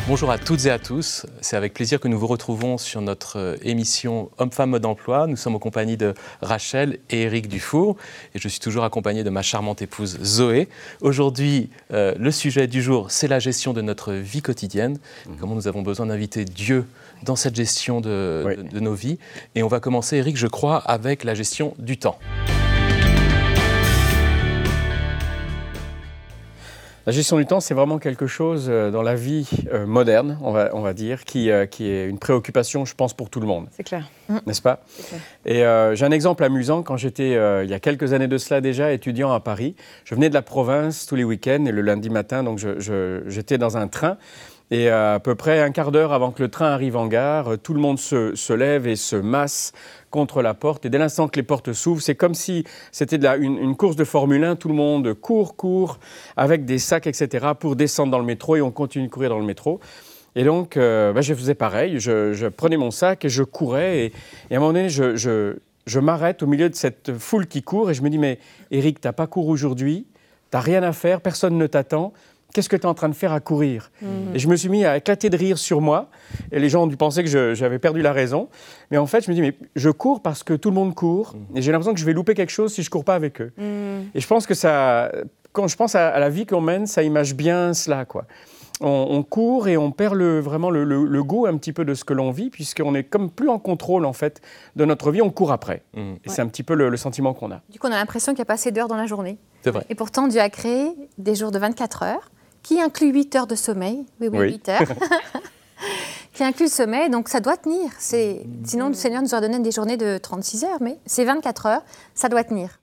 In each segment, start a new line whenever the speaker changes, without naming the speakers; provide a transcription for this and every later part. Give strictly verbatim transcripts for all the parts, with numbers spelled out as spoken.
Bonjour à toutes et à tous, c'est avec plaisir que nous vous retrouvons sur notre émission Homme-Femme Mode Emploi. Nous sommes en compagnie de Rachel et Éric Dufour et je suis toujours accompagné de ma charmante épouse Zoé. Aujourd'hui, euh, le sujet du jour, c'est la gestion de notre vie quotidienne. Mmh. Comment nous avons besoin d'inviter Dieu dans cette gestion de, oui. de, de nos vies. Et on va commencer, Éric, je crois, avec la gestion du temps.
La gestion du temps, c'est vraiment quelque chose dans la vie euh, moderne, on va, on va dire, qui, euh, qui est une préoccupation, je pense, pour tout le monde.
C'est clair.
N'est-ce pas ?
C'est clair.
Et euh, j'ai un exemple amusant. Quand j'étais, euh, il y a quelques années de cela déjà, étudiant à Paris, je venais de la province tous les week-ends et le lundi matin, donc je, je, j'étais dans un train. Et à peu près un quart d'heure avant que le train arrive en gare, tout le monde se, se lève et se masse contre la porte. Et dès l'instant que les portes s'ouvrent, c'est comme si c'était de la, une, une course de Formule un. Tout le monde court, court, avec des sacs, et cetera, pour descendre dans le métro. Et on continue de courir dans le métro. Et donc, euh, ben, je faisais pareil. Je, je prenais mon sac et je courais. Et, et à un moment donné, je, je, je m'arrête au milieu de cette foule qui court. Et je me dis, mais Éric, t'as pas couru aujourd'hui, t'as rien à faire, personne ne t'attend. Qu'est-ce que tu es en train de faire à courir ? Mmh. Et je me suis mis à éclater de rire sur moi. Et les gens ont dû penser que je, j'avais perdu la raison. Mais en fait, je me dis, mais je cours parce que tout le monde court. Mmh. Et j'ai l'impression que je vais louper quelque chose si je ne cours pas avec eux. Mmh. Et je pense que ça, quand je pense à, à la vie qu'on mène, ça image bien cela, quoi. On, on court et on perd le, vraiment le, le, le goût un petit peu de ce que l'on vit, puisqu'on est comme plus en contrôle, en fait, de notre vie. On court après. Mmh. Et ouais. c'est un petit peu le, le sentiment qu'on a.
Du coup, on a l'impression qu'il n'y a pas assez d'heures dans la journée.
C'est vrai.
Et pourtant, Dieu a créé des jours de vingt-quatre heures. Qui inclut huit heures de sommeil, oui, oui, oui. huit heures, qui inclut le sommeil, donc ça doit tenir. C'est... Sinon, le Seigneur nous a donné des journées de trente-six heures, mais c'est vingt-quatre heures, ça doit tenir.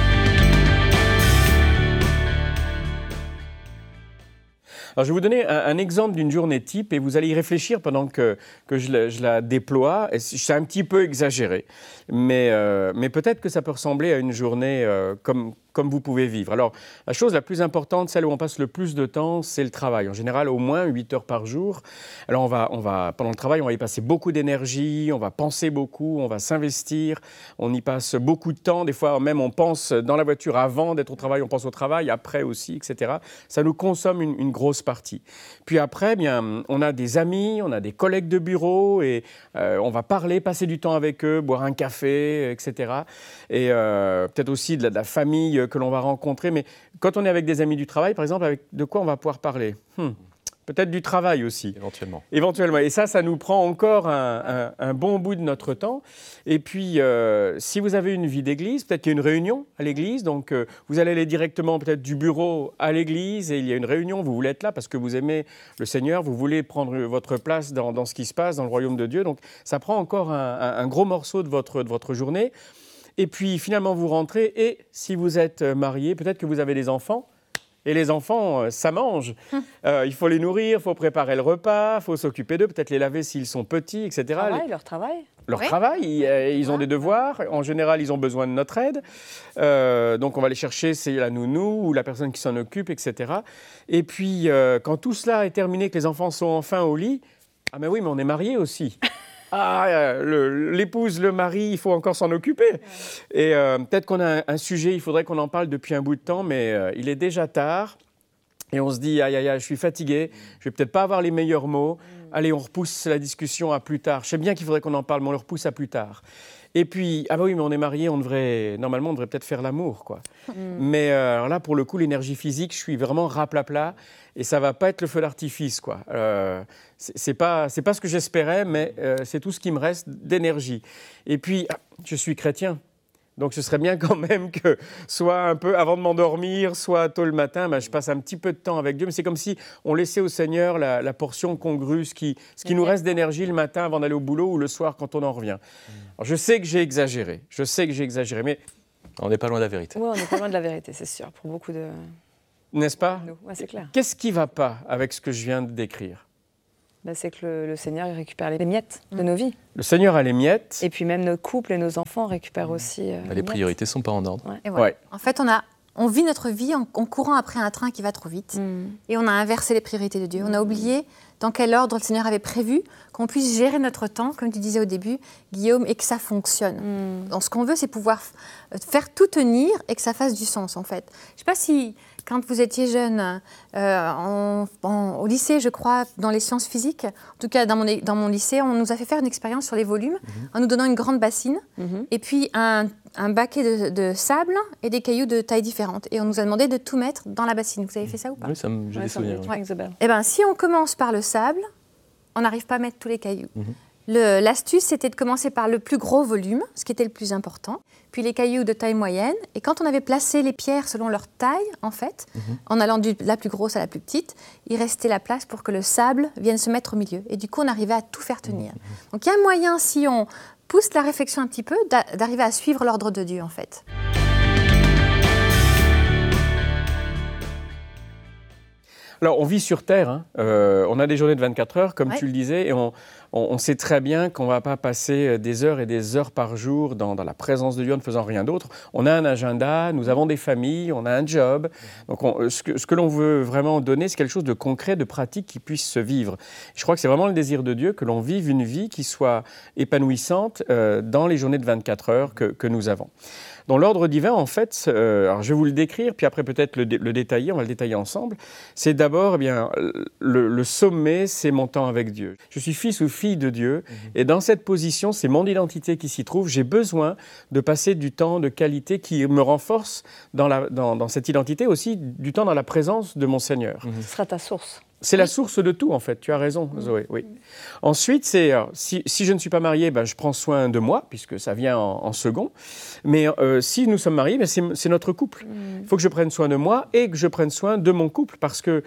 Alors, je vais vous donner un, un exemple d'une journée type et vous allez y réfléchir pendant que, que je, la, je la déploie. Et c'est un petit peu exagéré, mais, euh, mais peut-être que ça peut ressembler à une journée euh, comme, comme vous pouvez vivre. Alors, la chose la plus importante, celle où on passe le plus de temps, c'est le travail. En général, au moins huit heures par jour. Alors, on va, on va, pendant le travail, on va y passer beaucoup d'énergie, on va penser beaucoup, on va s'investir, on y passe beaucoup de temps. Des fois, même, on pense dans la voiture avant d'être au travail, on pense au travail, après aussi, et cetera. Ça nous consomme une, une grosse partie. Puis après, bien, on a des amis, on a des collègues de bureau et euh, on va parler, passer du temps avec eux, boire un café, et cetera. Et euh, peut-être aussi de la, de la famille que l'on va rencontrer. Mais quand on est avec des amis du travail, par exemple, avec de quoi on va pouvoir parler ? hmm. Peut-être du travail aussi.
Éventuellement.
Éventuellement. Et ça, ça nous prend encore un, un, un bon bout de notre temps. Et puis, euh, si vous avez une vie d'église, peut-être qu'il y a une réunion à l'église. Donc, euh, vous allez aller directement peut-être du bureau à l'église et il y a une réunion. Vous voulez être là parce que vous aimez le Seigneur. Vous voulez prendre votre place dans, dans ce qui se passe dans le royaume de Dieu. Donc, ça prend encore un, un, un gros morceau de votre, de votre journée. Et puis, finalement, vous rentrez. Et si vous êtes marié, peut-être que vous avez des enfants. Et les enfants, ça mange. Hum. Euh, il faut les nourrir, il faut préparer le repas, il faut s'occuper d'eux, peut-être les laver s'ils sont petits, et cetera.
Travail,
les...
leur travail.
Leur
oui.
travail, ils, euh, ils ont des devoirs. En général, ils ont besoin de notre aide. Euh, donc, on va les chercher, c'est la nounou ou la personne qui s'en occupe, et cetera. Et puis, euh, quand tout cela est terminé, que les enfants sont enfin au lit, ah mais oui, mais on est mariés aussi. Ah, euh, le, l'épouse, le mari, il faut encore s'en occuper. Ouais. Et euh, peut-être qu'on a un, un sujet, il faudrait qu'on en parle depuis un bout de temps, mais euh, il est déjà tard. Et on se dit, aïe, aïe, aïe, je suis fatigué, je vais peut-être pas avoir les meilleurs mots. Mm. Allez, on repousse la discussion à plus tard. Je sais bien qu'il faudrait qu'on en parle, mais on le repousse à plus tard. Et puis, ah bah oui, mais on est mariés, on devrait, normalement, on devrait peut-être faire l'amour, quoi. Mm. Mais euh, alors là, pour le coup, l'énergie physique, je suis vraiment raplapla et ça va pas être le feu d'artifice, quoi. Euh, c'est, c'est pas, c'est pas ce que j'espérais, mais euh, c'est tout ce qui me reste d'énergie. Et puis, ah, je suis chrétien. Donc, ce serait bien quand même que, soit un peu avant de m'endormir, soit tôt le matin, ben, je passe un petit peu de temps avec Dieu. Mais c'est comme si on laissait au Seigneur la, la portion congrue, ce qui, ce qui nous reste d'énergie le matin avant d'aller au boulot ou le soir quand on en revient. Alors, je sais que j'ai exagéré. Je sais que j'ai exagéré, mais...
On n'est pas loin de la vérité.
Oui, on n'est pas loin de la vérité, c'est sûr, pour beaucoup de...
N'est-ce pas ?
Oui, c'est clair.
Qu'est-ce qui ne va pas avec ce que je viens de décrire ?
Ben, c'est que le, le Seigneur il récupère les miettes mmh. de nos vies.
Le Seigneur a les miettes.
Et puis même nos couples et nos enfants récupèrent mmh. aussi euh,
les, les priorités ne sont pas en ordre.
Ouais. Et voilà. Ouais. En fait, on, a, on vit notre vie en, en courant après un train qui va trop vite. Mmh. Et on a inversé les priorités de Dieu. Mmh. On a oublié dans quel ordre le Seigneur avait prévu qu'on puisse gérer notre temps, comme tu disais au début, Guillaume, et que ça fonctionne. Mmh. Donc, ce qu'on veut, c'est pouvoir f- faire tout tenir et que ça fasse du sens, en fait. Je ne sais pas si quand vous étiez jeune, euh, en, en, au lycée, je crois, dans les sciences physiques, en tout cas dans mon, dans mon lycée, on nous a fait faire une expérience sur les volumes mm-hmm. en nous donnant une grande bassine mm-hmm. et puis un, un baquet de, de sable et des cailloux de tailles différentes. Et on nous a demandé de tout mettre dans la bassine. Vous avez fait ça ou pas?
Oui, ça me, j'ai
ouais,
des souvenirs.
Ouais. Ouais.
Eh bien, si on commence par le sable, on n'arrive pas à mettre tous les cailloux. Mm-hmm. Le, l'astuce, c'était de commencer par le plus gros volume, ce qui était le plus important, puis les cailloux de taille moyenne. Et quand on avait placé les pierres selon leur taille, en fait, mmh. en allant de la plus grosse à la plus petite, il restait la place pour que le sable vienne se mettre au milieu. Et du coup, on arrivait à tout faire tenir. Mmh. Donc, il y a un moyen, si on pousse la réflexion un petit peu, d'a- d'arriver à suivre l'ordre de Dieu, en fait.
Alors, on vit sur Terre, hein. euh, on a des journées de vingt-quatre heures, comme ouais. tu le disais, et on, on, on sait très bien qu'on ne va pas passer des heures et des heures par jour dans, dans la présence de Dieu en ne faisant rien d'autre. On a un agenda, nous avons des familles, on a un job. Donc, on, ce, que, ce que l'on veut vraiment donner, c'est quelque chose de concret, de pratique qui puisse se vivre. Je crois que c'est vraiment le désir de Dieu que l'on vive une vie qui soit épanouissante euh, dans les journées de vingt-quatre heures que, que nous avons. Dans l'ordre divin, en fait, euh, alors je vais vous le décrire, puis après peut-être le, dé- le détailler, on va le détailler ensemble. C'est d'abord, eh bien, le, le sommet, c'est mon temps avec Dieu. Je suis fils ou fille de Dieu, mmh. et dans cette position, c'est mon identité qui s'y trouve. J'ai besoin de passer du temps de qualité qui me renforce dans, la, dans, dans cette identité, aussi du temps dans la présence de mon Seigneur.
Mmh. Ce sera ta source.
C'est la source de tout, en fait. Tu as raison, Zoé. Oui. Ensuite, c'est, alors, si, si je ne suis pas marié, ben, je prends soin de moi, puisque ça vient en, en second. Mais euh, si nous sommes mariés, ben, c'est, c'est notre couple. Il faut que je prenne soin de moi et que je prenne soin de mon couple, parce que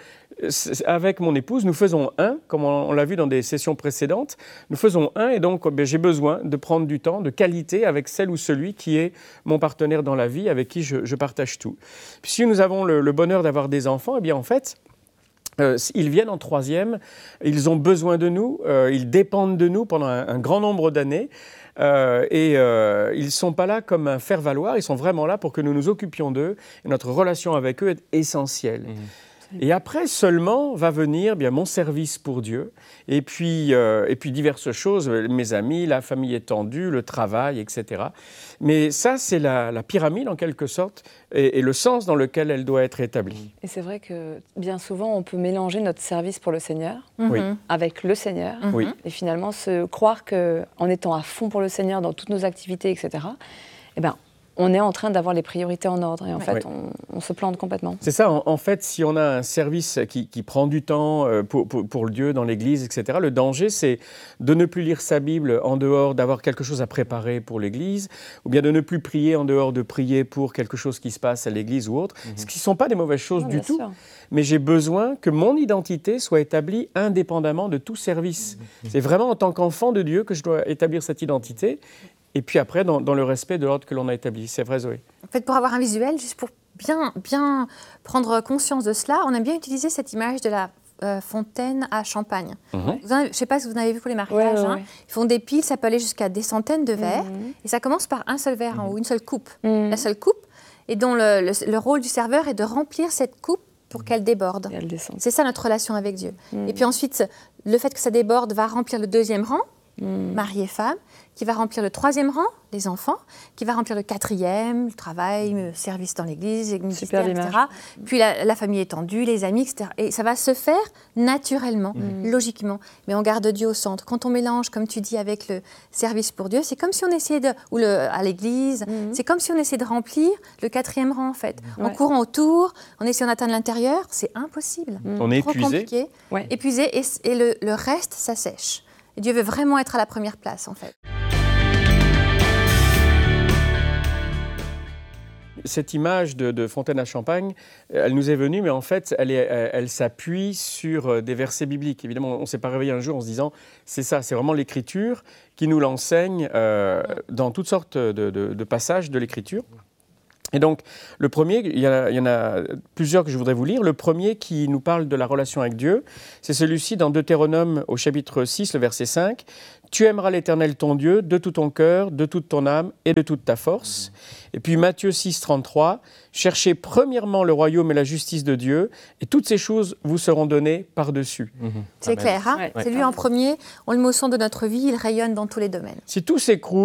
avec mon épouse, nous faisons un, comme on, on l'a vu dans des sessions précédentes. Nous faisons un, et donc ben, j'ai besoin de prendre du temps, de qualité, avec celle ou celui qui est mon partenaire dans la vie, avec qui je, je partage tout. Puis si nous avons le, le bonheur d'avoir des enfants, eh bien en fait... Euh, ils viennent en troisième, ils ont besoin de nous, euh, ils dépendent de nous pendant un, un grand nombre d'années euh, et euh, ils ne sont pas là comme un faire-valoir, ils sont vraiment là pour que nous nous occupions d'eux et notre relation avec eux est essentielle. Mmh. Et après seulement va venir bien mon service pour Dieu et puis, euh, et puis diverses choses, mes amis, la famille étendue, le travail, et cetera. Mais ça, c'est la, la pyramide en quelque sorte et, et le sens dans lequel elle doit être établie.
Et c'est vrai que bien souvent, on peut mélanger notre service pour le Seigneur
mm-hmm.
avec le Seigneur
mm-hmm.
et finalement se croire qu'en étant à fond pour le Seigneur dans toutes nos activités, et cetera, eh ben, on est en train d'avoir les priorités en ordre et en oui. fait, on, on se plante complètement.
C'est ça, en, en fait, si on a un service qui, qui prend du temps pour, pour, pour Dieu dans l'Église, et cetera, le danger, c'est de ne plus lire sa Bible en dehors d'avoir quelque chose à préparer pour l'Église, ou bien de ne plus prier en dehors de prier pour quelque chose qui se passe à l'Église ou autre, mm-hmm. ce qui ne sont pas des mauvaises choses non, du tout. Sûr. Mais j'ai besoin que mon identité soit établie indépendamment de tout service. Mm-hmm. C'est vraiment en tant qu'enfant de Dieu que je dois établir cette identité. Et puis après, dans, dans le respect de l'ordre que l'on a établi. C'est vrai, Zoé.
En fait, pour avoir un visuel, juste pour bien, bien prendre conscience de cela, on aime bien utiliser cette image de la euh, fontaine à champagne. Mmh. Vous en avez, je ne sais pas si vous en avez vu pour les mariages. Ouais, ouais, hein. ouais. Ils font des piles, ça peut aller jusqu'à des centaines de verres. Mmh. Et ça commence par un seul verre mmh. en haut, une seule coupe. Mmh. La seule coupe, et dont le, le, le rôle du serveur est de remplir cette coupe pour mmh. qu'elle déborde.
Et elle descend.
C'est ça notre relation avec Dieu. Mmh. Et puis ensuite, le fait que ça déborde va remplir le deuxième rang, mmh. mari et femme, qui va remplir le troisième rang, les enfants, qui va remplir le quatrième, le travail, le service dans l'église, le ministère, et cetera. Puis la, la famille étendue, les amis, et cetera. Et ça va se faire naturellement, mmh. logiquement. Mais on garde Dieu au centre. Quand on mélange, comme tu dis, avec le service pour Dieu, c'est comme si on essayait de, ou le, à l'église, mmh. c'est comme si on essayait de remplir le quatrième rang, en fait. Ouais. En courant autour, en essayant d'atteindre l'intérieur, c'est impossible.
Mmh. On est
Trop
épuisé.
compliqué,
ouais.
épuisé, et, et le, le reste, ça sèche. Et Dieu veut vraiment être à la première place, en fait.
Cette image de, de fontaine à champagne, elle nous est venue, mais en fait, elle, est, elle, elle s'appuie sur des versets bibliques. Évidemment, on ne s'est pas réveillé un jour en se disant « c'est ça, c'est vraiment l'Écriture qui nous l'enseigne euh, dans toutes sortes de, de, de passages de l'Écriture ». Et donc, le premier, il y, a, il y en a plusieurs que je voudrais vous lire. Le premier qui nous parle de la relation avec Dieu, c'est celui-ci dans Deutéronome au chapitre six, le verset cinq. « Tu aimeras l'Éternel ton Dieu de tout ton cœur, de toute ton âme et de toute ta force. » Et puis Matthieu six, trente-trois. « Cherchez premièrement le royaume et la justice de Dieu, et toutes ces choses vous seront données par-dessus. Mmh. »
C'est Amen. Clair, hein ouais. C'est lui en premier. On le met au centre de notre vie, il rayonne dans tous les domaines.
Si tout s'écroule,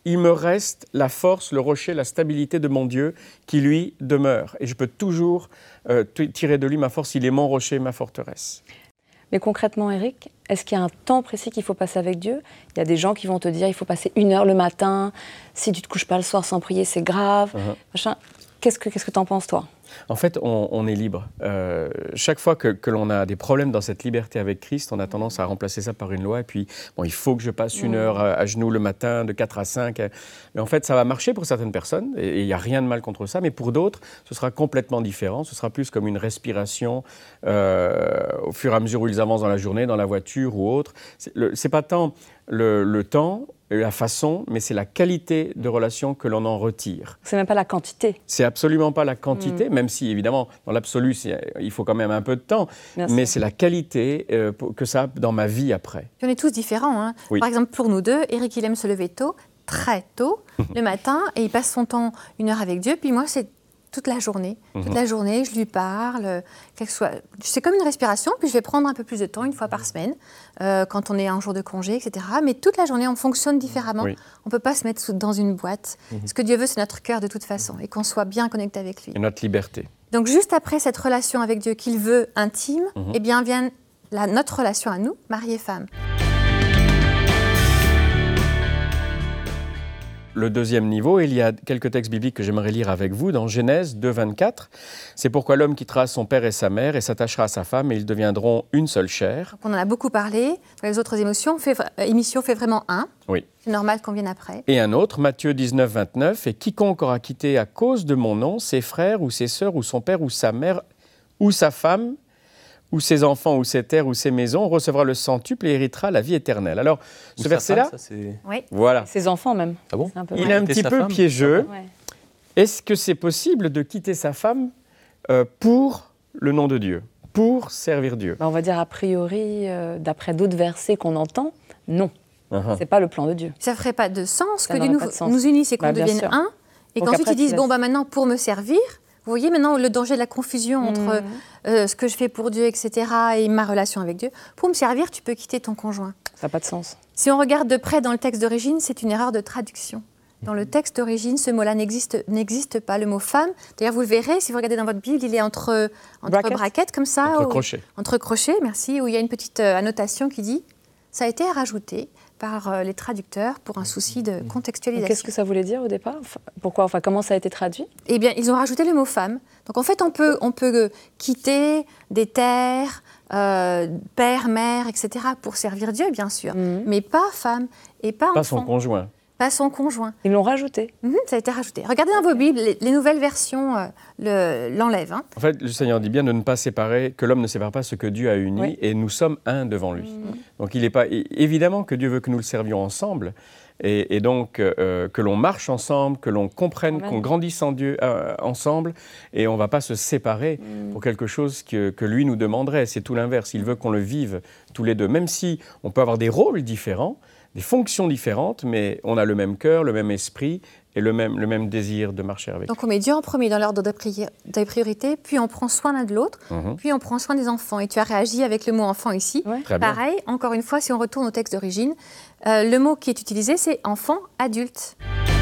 il me reste la force, le rocher, la stabilité de mon Dieu qui, lui, demeure. Et je peux toujours euh, tirer de lui ma force. Il est mon rocher, ma forteresse.
Mais concrètement, Éric, est-ce qu'il y a un temps précis qu'il faut passer avec Dieu ? Il y a des gens qui vont te dire il faut passer une heure le matin. Si tu ne te couches pas le soir sans prier, c'est grave. Uh-huh. Machin. Qu'est-ce que qu'est-ce que t'en penses, toi ?
En fait, on, on est libre. Euh, chaque fois que, que l'on a des problèmes dans cette liberté avec Christ, on a tendance à remplacer ça par une loi. Et puis, bon, il faut que je passe une heure à, à genoux le matin, de quatre à cinq. Mais en fait, ça va marcher pour certaines personnes. Et il n'y a rien de mal contre ça. Mais pour d'autres, ce sera complètement différent. Ce sera plus comme une respiration euh, au fur et à mesure où ils avancent dans la journée, dans la voiture ou autre. C'est, le, c'est pas tant le, le temps, la façon, mais c'est la qualité de relation que l'on en retire.
C'est même pas la quantité.
C'est absolument pas la quantité, mmh. même si, évidemment, dans l'absolu, il faut quand même un peu de temps. Bien mais sûr. C'est la qualité euh, que ça a dans ma vie après.
On est tous différents. Hein. Oui. Par exemple, pour nous deux, Éric, il aime se lever tôt, très tôt, le matin, et il passe son temps une heure avec Dieu. Puis moi, c'est toute la journée. Toute mmh. la journée, je lui parle. Quelque soit... C'est comme une respiration, puis je vais prendre un peu plus de temps, une fois par semaine, euh, quand on est un jour de congé, et cetera. Mais toute la journée, on fonctionne différemment. Oui. On ne peut pas se mettre dans une boîte. Mmh. Ce que Dieu veut, c'est notre cœur de toute façon, et qu'on soit bien connecté avec lui.
Et notre liberté.
Donc, juste après cette relation avec Dieu qu'il veut intime, mmh. eh bien, vient la, notre relation à nous, mari et femme.
Le deuxième niveau, il y a quelques textes bibliques que j'aimerais lire avec vous dans Genèse deux, vingt-quatre. C'est pourquoi l'homme quittera son père et sa mère et s'attachera à sa femme et ils deviendront une seule chair.
Donc on en a beaucoup parlé. Dans les autres émotions, fait, euh, émissions, fait vraiment un.
Oui.
C'est normal qu'on vienne après.
Et un autre, Matthieu dix-neuf, vingt-neuf. Et quiconque aura quitté à cause de mon nom ses frères ou ses sœurs ou son père ou sa mère ou sa femme ou ses enfants, ou ses terres, ou ses maisons, recevra le centuple et héritera la vie éternelle. Alors, ce verset-là,
femme, ça, c'est...
Oui.
Voilà.
Ses enfants même.
Ah bon ?
Un peu...
Il
ouais.
est un petit peu
femme.
piégeux.
Ouais.
Est-ce que c'est possible de quitter sa femme euh, pour le nom de Dieu, pour servir Dieu ?
Ben, on va dire a priori, euh, d'après d'autres versets qu'on entend, non. Uh-huh. C'est pas le plan de Dieu.
Ça ferait pas de sens
ça
que Dieu nous, nous unisse et qu'on bah, devienne sûr. un, et donc qu'ensuite ils disent bon bah maintenant pour me servir. Vous voyez maintenant le danger de la confusion entre mmh. euh, ce que je fais pour Dieu, et cetera, et ma relation avec Dieu. Pour me servir, tu peux quitter ton conjoint.
Ça n'a pas de sens.
Si on regarde de près dans le texte d'origine, c'est une erreur de traduction. Dans le texte d'origine, ce mot-là n'existe, n'existe pas. Le mot femme, d'ailleurs, vous le verrez, si vous regardez dans votre Bible, il est entre, entre brackets. brackets, comme ça.
Entre
où,
crochets.
Entre crochets, merci, où il y a une petite euh, annotation qui dit « Ça a été rajouté par euh, les traducteurs pour un souci de contextualisation. »
Qu'est-ce que ça voulait dire au départ ? Pourquoi ? Enfin, comment ça a été traduit ?
Eh bien, ils ont rajouté le mot « femme ». Donc, en fait, on peut, on peut quitter des terres, euh, père, mère, et cetera, pour servir Dieu, bien sûr, mmh. mais pas femme et pas enfant.
Pas son conjoint.
Pas son conjoint.
Ils l'ont rajouté.
Mmh, ça a été rajouté. Regardez dans vos Bibles, les, les nouvelles versions euh, le, l'enlèvent. Hein.
En fait, le Seigneur dit bien de ne pas séparer, que l'homme ne sépare pas ce que Dieu a uni, oui. et nous sommes un devant lui. Mmh. Donc, il est pas évidemment que Dieu veut que nous le servions ensemble, et, et donc euh, que l'on marche ensemble, que l'on comprenne, Amen. Qu'on grandisse en Dieu euh, ensemble, et on ne va pas se séparer mmh. pour quelque chose que, que lui nous demanderait. C'est tout l'inverse. Il veut qu'on le vive tous les deux, même si on peut avoir des rôles différents, des fonctions différentes, mais on a le même cœur, le même esprit et le même, le même désir de marcher avec.
Donc on met Dieu en premier dans l'ordre de des priorités, puis on prend soin l'un de l'autre, mmh. puis on prend soin des enfants. Et tu as réagi avec le mot enfant ici.
Ouais.
Très bien.
Pareil, encore une fois, si on retourne au texte d'origine, euh, le mot qui est utilisé, c'est enfant, adulte.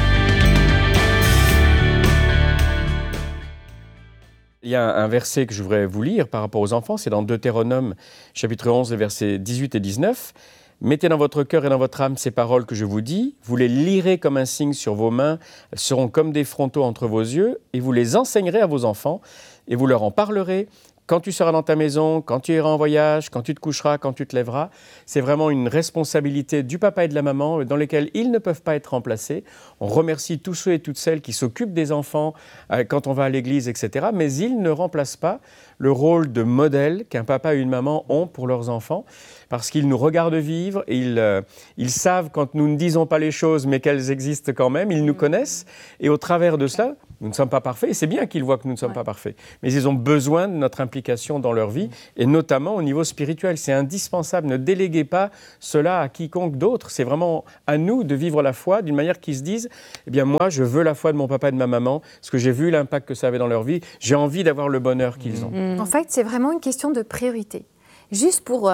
Il y a un verset que je voudrais vous lire par rapport aux enfants, c'est dans Deutéronome, chapitre onze, versets dix-huit et dix-neuf. « Mettez dans votre cœur et dans votre âme ces paroles que je vous dis, vous les lirez comme un signe sur vos mains, elles seront comme des frontaux entre vos yeux, et vous les enseignerez à vos enfants, et vous leur en parlerez quand tu seras dans ta maison, quand tu iras en voyage, quand tu te coucheras, quand tu te lèveras. » C'est vraiment une responsabilité du papa et de la maman dans lesquelles ils ne peuvent pas être remplacés. On remercie tous ceux et toutes celles qui s'occupent des enfants euh, quand on va à l'église, et cetera. Mais ils ne remplacent pas le rôle de modèle qu'un papa et une maman ont pour leurs enfants, parce qu'ils nous regardent vivre, et ils, euh, ils savent quand nous ne disons pas les choses, mais qu'elles existent quand même, ils nous connaissent, et au travers de cela, nous ne sommes pas parfaits, et c'est bien qu'ils voient que nous ne sommes ouais. pas parfaits, mais ils ont besoin de notre implication dans leur vie, et notamment au niveau spirituel. C'est indispensable, ne déléguez pas cela à quiconque d'autre, c'est vraiment à nous de vivre la foi d'une manière qu'ils se disent, eh bien moi je veux la foi de mon papa et de ma maman, parce que j'ai vu l'impact que ça avait dans leur vie, j'ai envie d'avoir le bonheur qu'ils ont.
Mmh. En fait, c'est vraiment une question de priorité. Juste pour, euh,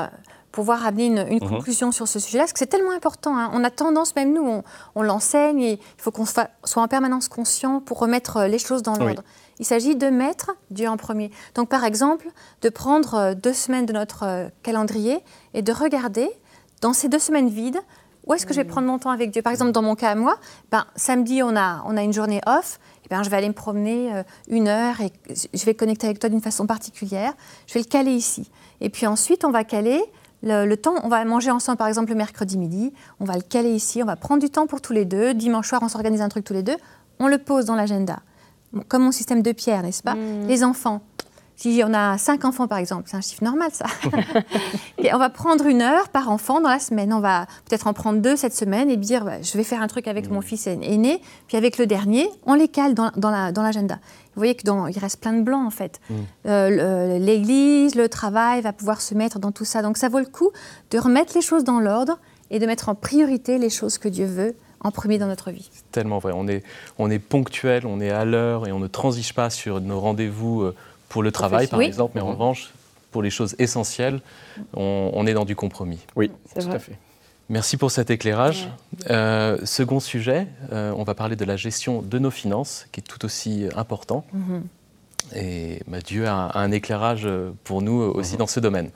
pouvoir amener une, une mmh. conclusion sur ce sujet-là, parce que c'est tellement important. Hein. On a tendance, même nous, on, on l'enseigne, et il faut qu'on soit, soit en permanence conscient pour remettre les choses dans l'ordre. Oui. Il s'agit de mettre Dieu en premier. Donc, par exemple, de prendre deux semaines de notre calendrier et de regarder, dans ces deux semaines vides, où est-ce que je vais prendre mon temps avec Dieu. Par exemple, dans mon cas à moi, ben, samedi, on a, on a une journée off, et ben, je vais aller me promener euh, une heure et je vais connecter avec toi d'une façon particulière. Je vais le caler ici. Et puis ensuite, on va caler le, le temps, on va manger ensemble, par exemple, le mercredi midi, on va le caler ici, on va prendre du temps pour tous les deux. Dimanche soir, on s'organise un truc tous les deux, on le pose dans l'agenda. Comme mon système de pierre, n'est-ce pas? Mmh. Les enfants. Si on a cinq enfants, par exemple, c'est un chiffre normal, ça. Et on va prendre une heure par enfant dans la semaine. On va peut-être en prendre deux cette semaine et dire, bah, je vais faire un truc avec mmh. mon fils aîné, puis avec le dernier, on les cale dans, dans, la, dans l'agenda. Vous voyez qu'il reste plein de blancs, en fait. Mmh. Euh, le, l'église, le travail va pouvoir se mettre dans tout ça. Donc ça vaut le coup de remettre les choses dans l'ordre et de mettre en priorité les choses que Dieu veut en premier dans notre vie.
C'est tellement vrai. On est, on est ponctuel, on est à l'heure et on ne transige pas sur nos rendez-vous euh, pour le travail, par oui. exemple, mais en revanche, pour les choses essentielles, on, on est dans du compromis.
Oui, c'est tout vrai. à fait.
Merci pour cet éclairage. Ouais. Euh, second sujet, euh, on va parler de la gestion de nos finances, qui est tout aussi important. Mm-hmm. Et bah, Dieu a un, a un éclairage pour nous aussi mm-hmm. dans ce domaine.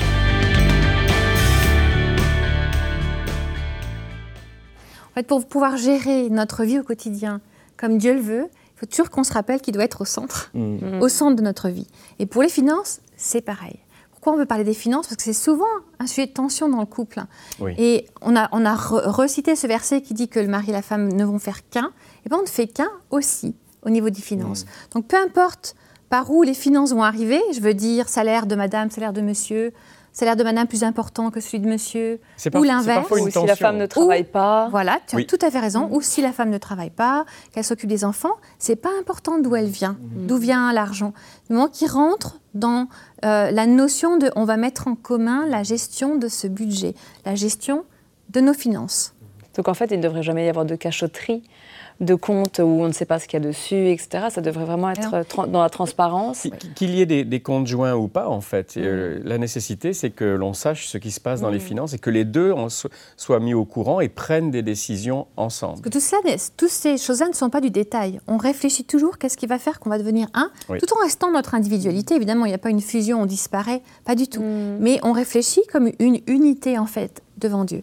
En fait, pour pouvoir gérer notre vie au quotidien comme Dieu le veut, il faut toujours qu'on se rappelle qu'il doit être au centre, mmh. au centre de notre vie. Et pour les finances, c'est pareil. Pourquoi on veut parler des finances? Parce que c'est souvent un sujet de tension dans le couple. Oui. Et on a, on a re- recité ce verset qui dit que le mari et la femme ne vont faire qu'un. Et bien on ne fait qu'un aussi au niveau des finances. Mmh. Donc peu importe par où les finances vont arriver, je veux dire salaire de madame, salaire de monsieur, salaire de madame plus important que celui de monsieur,
c'est
ou
par,
l'inverse.
Ou si la femme ne travaille
ou,
pas.
Voilà, tu as
oui.
tout à fait raison. Mmh. Ou si la femme ne travaille pas, qu'elle s'occupe des enfants, c'est pas important d'où elle vient, mmh. d'où vient l'argent. Du moment qu'il rentre dans euh, la notion de, on va mettre en commun la gestion de ce budget, la gestion de nos finances.
Donc en fait, il ne devrait jamais y avoir de cachotterie, de comptes où on ne sait pas ce qu'il y a dessus, et cetera. Ça devrait vraiment être tra- dans la transparence.
Qu'il y ait des, des comptes joints ou pas, en fait. Mmh. Euh, la nécessité, c'est que l'on sache ce qui se passe dans mmh. les finances et que les deux en so- soient mis au courant et prennent des décisions ensemble.
Parce que tout ça, toutes ces choses-là ne sont pas du détail. On réfléchit toujours qu'est-ce qui va faire qu'on va devenir un, oui. tout en restant notre individualité. Évidemment, il n'y a pas une fusion, on disparaît, pas du tout. Mmh. Mais on réfléchit comme une unité, en fait, devant Dieu.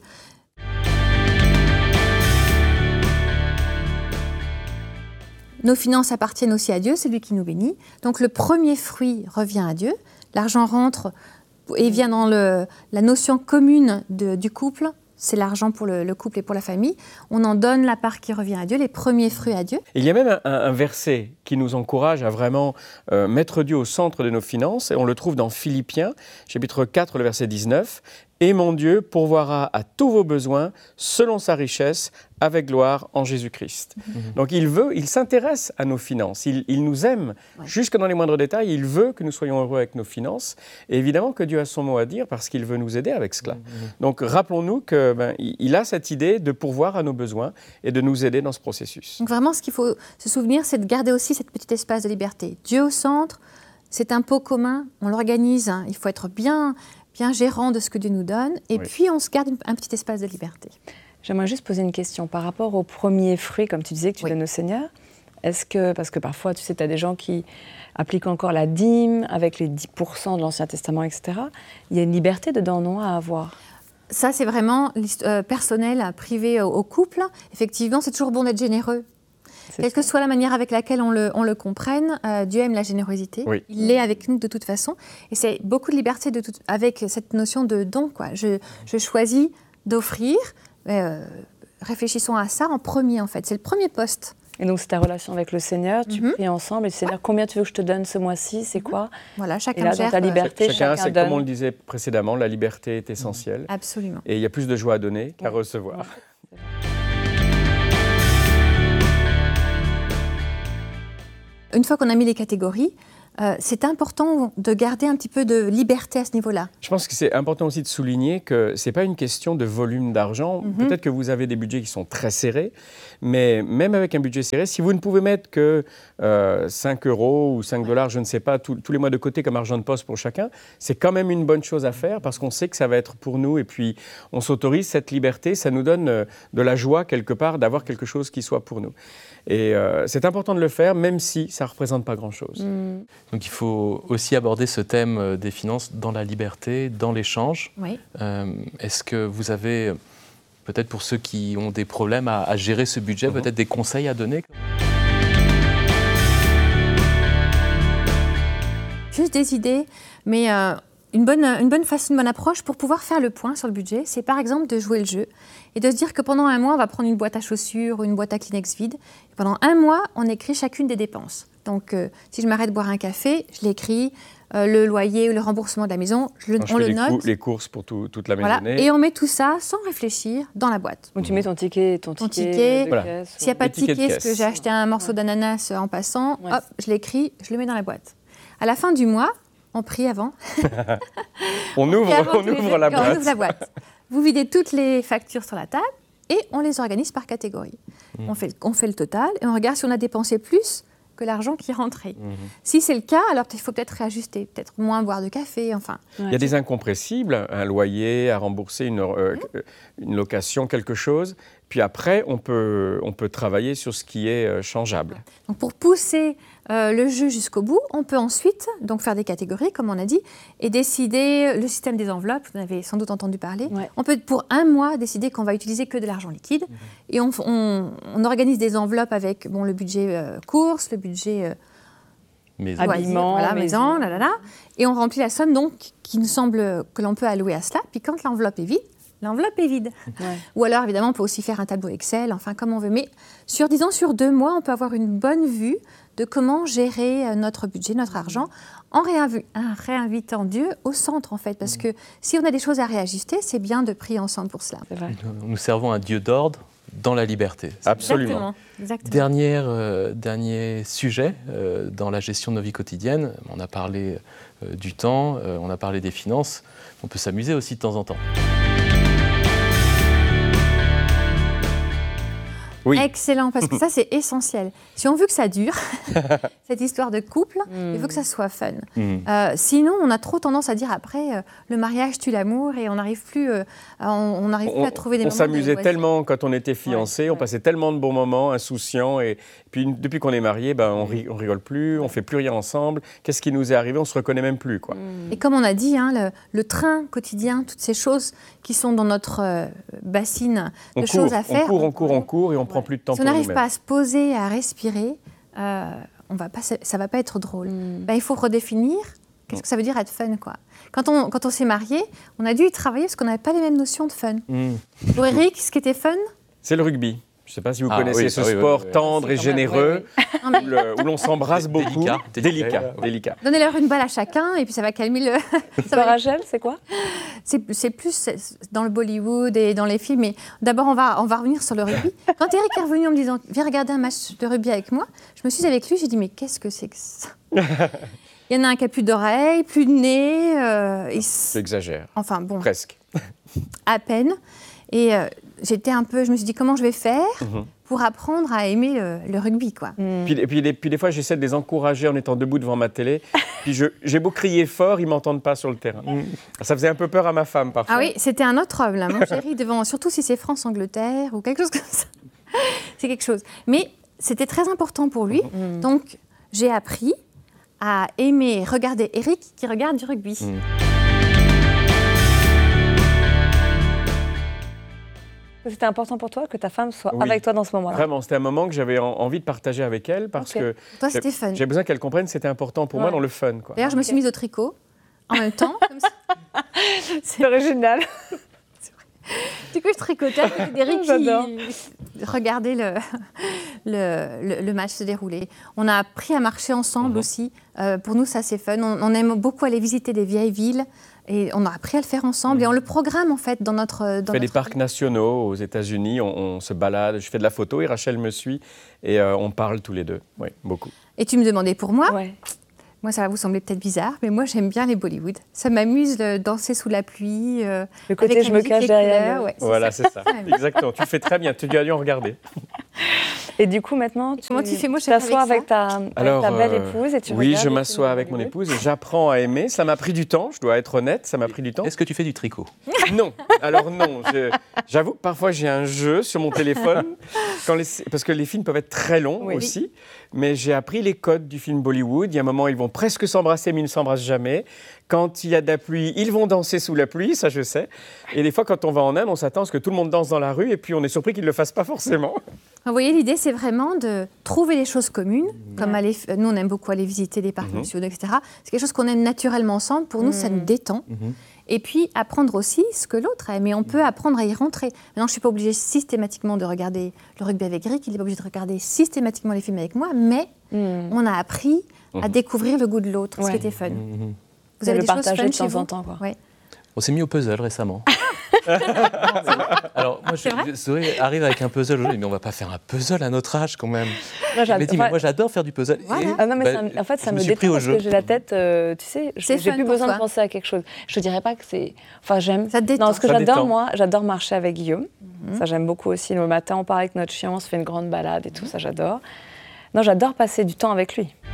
Nos finances appartiennent aussi à Dieu, c'est lui qui nous bénit. Donc le premier fruit revient à Dieu. L'argent rentre et vient dans le, la notion commune de, du couple. C'est l'argent pour le, le couple et pour la famille. On en donne la part qui revient à Dieu, les premiers fruits à Dieu.
Il y a même un, un verset qui nous encourage à vraiment euh, mettre Dieu au centre de nos finances. Et on le trouve dans Philippiens, chapitre quatre, le verset dix-neuf. « Et mon Dieu pourvoira à tous vos besoins selon sa richesse avec gloire en Jésus-Christ. Mmh. » Donc il veut, il s'intéresse à nos finances, il, il nous aime ouais. jusque dans les moindres détails, il veut que nous soyons heureux avec nos finances. Et évidemment que Dieu a son mot à dire parce qu'il veut nous aider avec cela. Mmh. Donc rappelons-nous qu'il ben, il a cette idée de pourvoir à nos besoins et de nous aider dans ce processus.
Donc vraiment, ce qu'il faut se souvenir, c'est de garder aussi cette petite espace de liberté. Dieu au centre, c'est un pot commun, on l'organise, hein. Il faut être bien... bien gérant de ce que Dieu nous donne, et oui. puis on se garde un petit espace de liberté.
J'aimerais juste poser une question par rapport aux premiers fruits, comme tu disais, que tu oui. donnes au Seigneur. Est-ce que, parce que parfois, tu sais, tu as des gens qui appliquent encore la dîme avec les dix pour cent de l'Ancien Testament, et cetera. Il y a une liberté dedans, non, à avoir?
Ça, c'est vraiment euh, personnel, privé au, au couple. Effectivement, c'est toujours bon d'être généreux. C'est Quelle ça. que soit la manière avec laquelle on le, on le comprenne, euh, Dieu aime la générosité. Oui. Il l'est avec nous de toute façon. Et c'est beaucoup de liberté de tout, avec cette notion de don, quoi. Je, je choisis d'offrir. Euh, réfléchissons à ça en premier, en fait. C'est le premier poste.
Et donc, c'est ta relation avec le Seigneur. Tu mm-hmm. pries ensemble. Et Seigneur, combien tu veux que je te donne ce mois-ci? C'est quoi?
Voilà, chacun
et là,
gère.
Dans ta liberté,
chacun,
chacun
c'est
donne.
Comme on le disait précédemment, la liberté est essentielle.
Mmh. Absolument.
Et il y a plus de joie à donner qu'à ouais. recevoir. Ouais.
Une fois qu'on a mis les catégories, euh, c'est important de garder un petit peu de liberté à ce niveau-là.
Je pense que c'est important aussi de souligner que ce n'est pas une question de volume d'argent. Mm-hmm. Peut-être que vous avez des budgets qui sont très serrés, mais même avec un budget serré, si vous ne pouvez mettre que euh, cinq euros ou cinq dollars, je ne sais pas, tout, tous les mois de côté comme argent de poste pour chacun, c'est quand même une bonne chose à faire parce qu'on sait que ça va être pour nous et puis on s'autorise cette liberté, ça nous donne euh, de la joie quelque part d'avoir quelque chose qui soit pour nous. Et euh, c'est important de le faire, même si ça ne représente pas grand-chose.
Mmh. Donc il faut aussi aborder ce thème des finances dans la liberté, dans l'échange.
Oui.
Euh, est-ce que vous avez, peut-être pour ceux qui ont des problèmes à, à gérer ce budget, mmh. peut-être des conseils à donner?
Juste des idées, mais euh, une, bonne, une bonne façon, une bonne approche pour pouvoir faire le point sur le budget, c'est par exemple de jouer le jeu et de se dire que pendant un mois, on va prendre une boîte à chaussures ou une boîte à Kleenex vide. Et pendant un mois, on écrit chacune des dépenses. Donc, euh, si je m'arrête de boire un café, je l'écris, euh, le loyer ou le remboursement de la maison, je le,
je
on le
les
note.
Cou- les courses pour tout, toute la maisonnée.
Voilà. Et on met tout ça sans réfléchir dans la boîte.
Donc tu mets ton ticket, ton,
ton
ticket,
ticket.
de
Voilà.
caisse.
S'il n'y a pas de
ticket de
ticket,
caisse.
parce que j'ai acheté un morceau ouais. d'ananas en passant,
Ouais.
hop, je l'écris, je le mets dans la boîte. À la fin du mois, on prie avant.
on ouvre,
avant
on ouvre la boîte.
On ouvre la boîte. Vous videz toutes les factures sur la table et on les organise par catégorie. Mmh. On, fait, on fait le total et on regarde si on a dépensé plus que l'argent qui est rentré. Mmh. Si c'est le cas, alors il faut peut-être réajuster, peut-être moins boire de café, enfin.
Ouais. Il y a des incompressibles, un loyer à rembourser, une, euh, mmh. une location, quelque chose. Puis après, on peut, on peut travailler sur ce qui est euh, changeable.
Donc pour pousser euh, le jeu jusqu'au bout, on peut ensuite donc faire des catégories, comme on a dit, et décider le système des enveloppes, vous en avez sans doute entendu parler. Ouais. On peut pour un mois décider qu'on va utiliser que de l'argent liquide. Mmh. Et on, on, on organise des enveloppes avec bon, le budget euh, courses, le budget... Euh,
Maison.
Habillement, voilà, maison, là, là, là. Et on remplit la somme donc qui nous semble que l'on peut allouer à cela. Puis quand l'enveloppe est vide, l'enveloppe est vide. Ouais. Ou alors, évidemment, on peut aussi faire un tableau Excel, enfin, comme on veut. Mais sur, disons, sur deux mois, on peut avoir une bonne vue de comment gérer notre budget, notre argent, en réinv- réinvitant Dieu au centre, en fait. Parce que si on a des choses à réajuster, c'est bien de prier ensemble pour cela.
C'est vrai.
Nous servons un Dieu d'ordre dans la liberté.
Absolument.
Exactement. Exactement.
Dernière, euh, dernier sujet euh, dans la gestion de nos vies quotidiennes. On a parlé euh, du temps, euh, on a parlé des finances. On peut s'amuser aussi de temps en temps.
Oui.
Excellent, parce que ça, c'est essentiel. Si on veut que ça dure, cette histoire de couple, mm. il faut que ça soit fun. Mm. Euh, sinon, on a trop tendance à dire après, euh, le mariage tue l'amour et on n'arrive plus, euh, on n'arrive plus à trouver des
on
moments.
On s'amusait tellement quand on était fiancés, ouais, on ouais. passait tellement de bons moments, insouciants, et puis depuis qu'on est mariés, ben, on, ri, on rigole plus, on fait plus rien ensemble. Qu'est-ce qui nous est arrivé? On se reconnaît même plus, quoi.
Mm. Et comme on a dit, hein, le, le train quotidien, toutes ces choses qui sont dans notre euh, bassine de
on
choses
court,
à faire.
On court, on court, on court, et on prend plus de temps
si
pour
on
nous-mêmes.
n'arrive pas à se poser, à respirer, euh, on va pas, ça ne va pas être drôle. Mm. Ben, il faut redéfinir qu'est-ce que ça veut dire être fun, quoi. Quand on, quand on s'est mariés, on a dû y travailler parce qu'on n'avait pas les mêmes notions de fun. Mm. Pour Eric, ce qui était fun?
C'est le rugby. Je ne sais pas si vous
ah,
connaissez
oui,
ce
oui,
sport
oui, oui,
tendre
oui.
et généreux,
oui, oui. Non, mais...
où, le, où l'on s'embrasse beaucoup.
Délicat.
Délicat. Délicat.
Oui.
Délicat.
Donnez-leur une balle à chacun et puis ça va calmer le...
ça va... Rachel, c'est quoi?
c'est, c'est plus dans le Bollywood et dans les films. Mais d'abord, on va, on va revenir sur le rugby. Quand Eric est revenu en me disant « Viens regarder un match de rugby avec moi », je me suis avec lui, j'ai dit « Mais qu'est-ce que c'est que ça ?» Il y en a un qui a plus d'oreilles, plus de nez. Euh, et
c'est exagère.
Enfin bon.
Presque.
À peine. Et euh, j'étais un peu, je me suis dit comment je vais faire mm-hmm. pour apprendre à aimer le, le rugby, quoi.
Mm. Puis, et puis, les, puis des fois, j'essaie de les encourager en étant debout devant ma télé. Puis je, j'ai beau crier fort, ils m'entendent pas sur le terrain. Mm. Ça faisait un peu peur à ma femme parfois.
Ah oui, c'était un autre homme là, mon chéri, devant, surtout si c'est France-Angleterre ou quelque chose comme ça. C'est quelque chose. Mais c'était très important pour lui. Mm. Donc j'ai appris à aimer regarder Eric qui regarde du rugby. Mm.
C'était important pour toi que ta femme soit
oui,
avec toi dans ce moment-là.
Vraiment, c'était un moment que j'avais en, envie de partager avec elle parce okay. que
toi, c'était fun.
J'ai besoin qu'elle comprenne que c'était important pour ouais. moi dans le fun. Quoi.
D'ailleurs, je me okay. suis mise au tricot en même temps. Comme ça.
C'est original.
Du coup, je tricotais avec Eric qui regardait le, le, le, le match se dérouler. On a appris à marcher ensemble mmh. aussi. Euh, pour nous, ça, c'est fun. On, on aime beaucoup aller visiter des vieilles villes. Et on a appris à le faire ensemble mmh. et on le programme en fait dans notre... Dans
on fait
notre...
des parcs nationaux aux États-Unis, on, on se balade, je fais de la photo et Rachel me suit et euh, on parle tous les deux, oui, beaucoup.
Et tu me demandais pour moi
ouais.
Moi, ça va vous sembler peut-être bizarre, mais moi, j'aime bien les Bollywood. Ça m'amuse de danser sous la pluie. Euh,
le côté
avec
je me cache derrière.
Ouais,
voilà, c'est ça. Exactement. Tu le fais très bien. Tu as dû en regarder.
Et du coup, maintenant, tu
Comment tu fais, moi, je fais
t'assois
avec
avec ta, avec
Alors,
ta belle
euh,
épouse et tu
Oui,
regardes
je
les
m'assois
films
avec mon
Bollywood.
épouse et j'apprends à aimer. Ça m'a pris du temps, je dois être honnête, ça m'a pris du temps.
Est-ce que tu fais du tricot?
Non, alors non. je- J'avoue que parfois j'ai un jeu sur mon téléphone, quand les- parce que les films peuvent être très longs
Oui.
aussi, mais j'ai appris les codes du film Bollywood. Il y a un moment, ils vont presque s'embrasser, mais ils ne s'embrassent jamais. Quand il y a de la pluie, ils vont danser sous la pluie, ça je sais. Et des fois, quand on va en Inde, on s'attend à ce que tout le monde danse dans la rue, et puis on est surpris qu'ils ne le fassent pas forcément.
Vous voyez, l'idée, c'est vraiment de trouver des choses communes, comme aller, nous, on aime beaucoup aller visiter les parcs
Mhm.
nationaux, et cetera. C'est quelque chose qu'on aime naturellement ensemble. Pour nous, ça nous détend.
Mhm.
Et puis, apprendre aussi ce que l'autre aime. Et on peut apprendre à y rentrer. Maintenant, je ne suis pas obligée systématiquement de regarder le rugby avec Rick. Il n'est pas obligé de regarder systématiquement les films avec moi. Mais
Mm.
on a appris à
Mhm.
découvrir le goût de l'autre, ce
Ouais.
qui était fun.
Mhm.
Vous avez
le
des choses
partager
fun
de
chez
temps
vous
en temps, quoi.
Ouais.
On s'est mis au puzzle récemment. Alors, moi, je,
C'est vrai
je- Zoé arrive avec un puzzle aujourd'hui, mais on va pas faire un puzzle à notre âge quand même.
Moi,
Je me
j'adore-
dis, mais
enfin,
moi j'adore faire du puzzle.
Voilà.
Et,
Ah non, mais
bah,
ça me- en fait, ça
je
me,
me suis pris
détend
au
parce
jeu.
que j'ai la tête, euh, tu sais, je-
C'est
j'ai
fun
plus
pour
besoin
toi.
de penser à quelque chose. Je dirais pas que c'est... Enfin, j'aime...
Ça te détend.
Non, ce que
Ça
j'adore,
détend.
moi, j'adore marcher avec Guillaume. Ça, j'aime beaucoup aussi. Le matin, on part avec notre chien, on se fait une grande balade et tout, ça, j'adore. Non, j'adore passer du temps avec lui.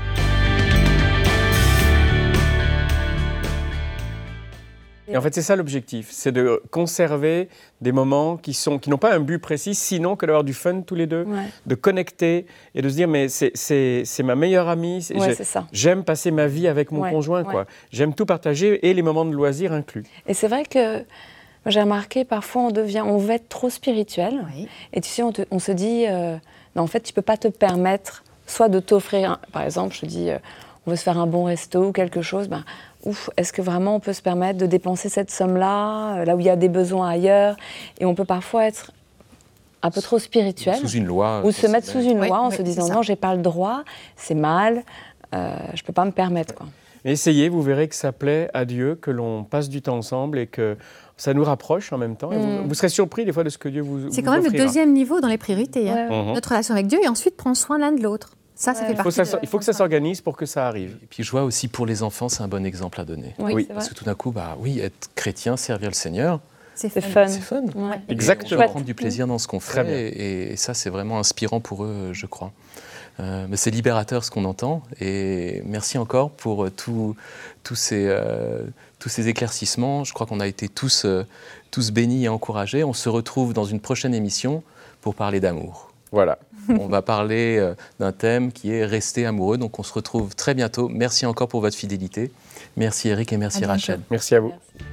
Et en fait, c'est ça l'objectif, c'est de conserver des moments qui sont qui n'ont pas un but précis, sinon que d'avoir du fun tous les deux,
Ouais,
de connecter et de se dire, mais c'est- c'est c'est ma meilleure amie, c'est-
ouais
j'ai-
c'est ça.
j'aime passer ma vie avec mon
Ouais,
conjoint,
ouais.
quoi. J'aime tout partager et les moments de loisirs inclus.
Et c'est vrai que moi, j'ai remarqué, parfois, on devient, on veut être trop spirituel.
Oui.
Et tu sais, on, te- on se dit, euh, non, en fait, tu peux pas te permettre, soit de t'offrir, un- par exemple, je te dis, euh, on veut se faire un bon resto ou quelque chose, ben, ouf, est-ce que vraiment on peut se permettre de dépenser cette somme-là, euh, là où il y a des besoins ailleurs? Et on peut parfois être un peu trop spirituel,
Sous une loi.
ou se mettre sous une
Oui,
loi en
oui,
se disant,
c'est ça.
non, j'ai pas le droit, c'est mal, euh, je peux pas me permettre, quoi.
Mais essayez, vous verrez que ça plaît à Dieu, que l'on passe du temps ensemble et que ça nous rapproche en même temps. Et vous,
Mm.
vous serez surpris des fois de ce que Dieu vous
C'est
vous
quand même le
offrira.
deuxième niveau dans les priorités. hein.
Ouais.
Mhm.
Notre relation avec Dieu et ensuite prendre soin l'un de l'autre. Ça, ça
Ouais.
fait
Il faut,
partie
ça-
de-
il faut que ça s'organise pour que ça arrive.
Et puis je vois aussi pour les enfants, c'est un bon exemple à donner.
Oui,
Oui,
c'est vrai.
Parce que tout d'un coup, bah oui, être chrétien, servir le Seigneur,
C'est
C'est
fun.
fun.
c'est fun.
Ouais.
Et
Exactement.
on peut
Chouette.
prendre du plaisir dans ce qu'on
Très
fait,
bien.
et, et ça, c'est vraiment inspirant pour eux, je crois. Euh, mais c'est libérateur ce qu'on entend, et merci encore pour euh, tout- tous ces, euh, tous ces éclaircissements. Je crois qu'on a été tous, euh, tous bénis et encouragés. On se retrouve dans une prochaine émission pour parler d'amour.
Voilà.
On va parler euh, d'un thème qui est rester amoureux, donc on se retrouve très bientôt. Merci encore pour votre fidélité. Merci Eric et merci
À bientôt.
Rachel.
Merci à vous.
Merci.